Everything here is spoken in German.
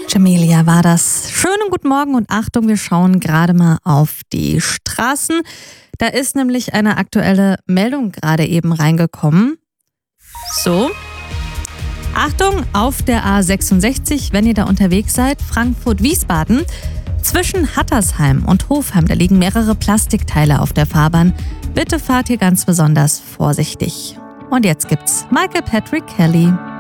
Jamelia war das. Schönen guten Morgen und Achtung, wir schauen gerade mal auf die Straßen. Da ist nämlich eine aktuelle Meldung gerade eben reingekommen. So. Achtung, auf der A66, wenn ihr da unterwegs seid, Frankfurt-Wiesbaden. Zwischen Hattersheim und Hofheim, da liegen mehrere Plastikteile auf der Fahrbahn. Bitte fahrt hier ganz besonders vorsichtig. Und jetzt gibt's Michael Patrick Kelly.